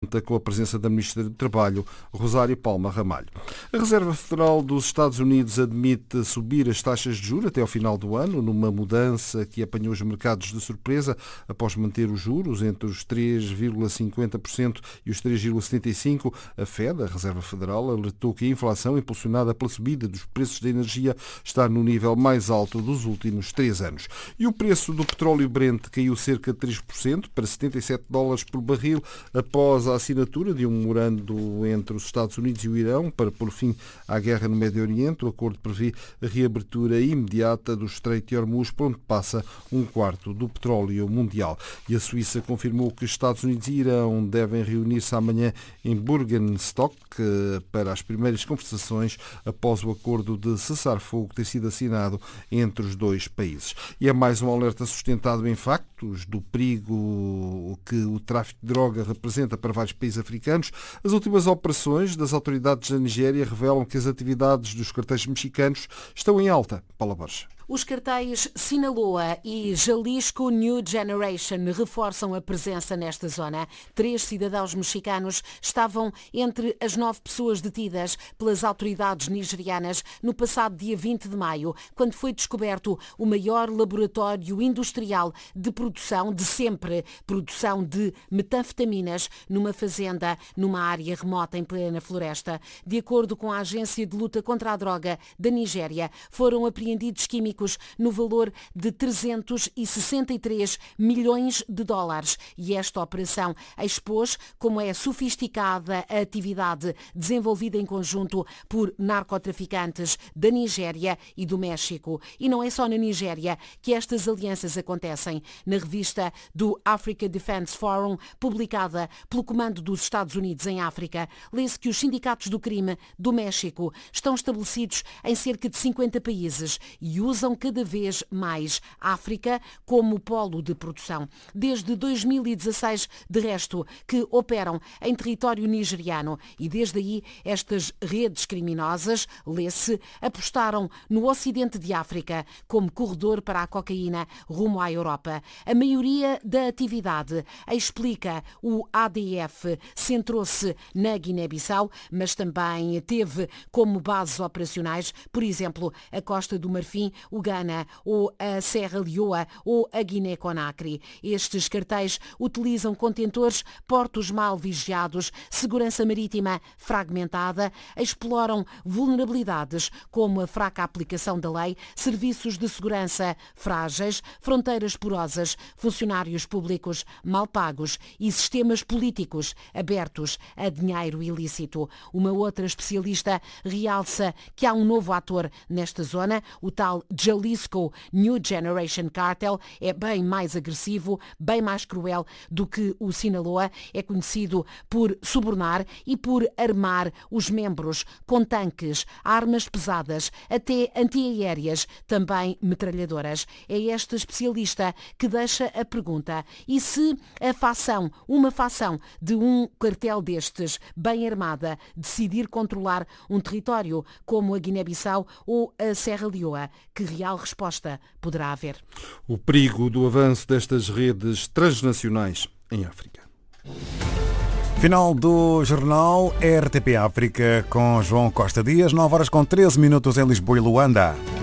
conta com a presença da Ministra do Trabalho, Rosário Palma Ramalho. A Reserva Federal dos Estados Unidos admite subir as taxas de juros até ao final do ano, numa mudança que apanhou os mercados de surpresa após manter os juros entre os 3,50% e os 3,75%. A Fed, a Reserva Federal, alertou que a inflação, impulsionada pela subida dos preços da energia, está no nível mais alto dos últimos 3 anos. E o preço do petróleo Brent caiu cerca de 3% para $77 por barril após a assinatura de um memorando entre os Estados Unidos e o Irão para pôr fim à guerra no Médio Oriente. O acordo prevê a reabertura imediata do Estreito de Hormuz, por onde passa um quarto do petróleo mundial. E a Suíça confirmou que Estados Unidos e Irão devem reunir-se amanhã em Burgenstock para as primeiras conversações após o acordo de cessar-fogo ter sido assinado entre os dois países. E é mais um alerta sustentado em factos do perigo que o tráfico de droga representa para vários países africanos. As últimas operações das autoridades da Nigéria revelam que as atividades dos cartéis mexicanos estão em alta. Paula Borges. Os cartéis Sinaloa e Jalisco New Generation reforçam a presença nesta zona. 3 cidadãos mexicanos estavam entre as 9 pessoas detidas pelas autoridades nigerianas no passado dia 20 de maio, quando foi descoberto o maior laboratório industrial de produção de sempre, produção de metanfetaminas numa fazenda, numa área remota em plena floresta. De acordo com a Agência de Luta contra a Droga da Nigéria, foram apreendidos químicos no valor de 363 milhões de dólares. E esta operação expôs como é sofisticada a atividade desenvolvida em conjunto por narcotraficantes da Nigéria e do México. E não é só na Nigéria que estas alianças acontecem. Na revista do Africa Defense Forum, publicada pelo Comando dos Estados Unidos em África, lê-se que os sindicatos do crime do México estão estabelecidos em cerca de 50 países e usam cada vez mais a África como polo de produção. Desde 2016, de resto, que operam em território nigeriano e desde aí estas redes criminosas, lê-se, apostaram no ocidente de África como corredor para a cocaína rumo à Europa. A maioria da atividade, explica o ADF, centrou-se na Guiné-Bissau, mas também teve como bases operacionais, por exemplo, a Costa do Marfim, o Ghana ou a Serra Leoa ou a Guiné-Conakry. Estes cartéis utilizam contentores, portos mal vigiados, segurança marítima fragmentada, exploram vulnerabilidades como a fraca aplicação da lei, serviços de segurança frágeis, fronteiras porosas, funcionários públicos mal pagos e sistemas políticos abertos a dinheiro ilícito. Uma outra especialista realça que há um novo ator nesta zona, o tal Jalisco New Generation Cartel é bem mais agressivo, bem mais cruel do que o Sinaloa. É conhecido por subornar e por armar os membros com tanques, armas pesadas, até antiaéreas, também metralhadoras. É esta especialista que deixa a pergunta: e se uma facção de um cartel destes, bem armada, decidir controlar um território como a Guiné-Bissau ou a Serra Leoa, que real resposta poderá haver? O perigo do avanço destas redes transnacionais em África. Final do jornal RTP África com João Costa Dias, 9h com 13 minutos em Lisboa e Luanda.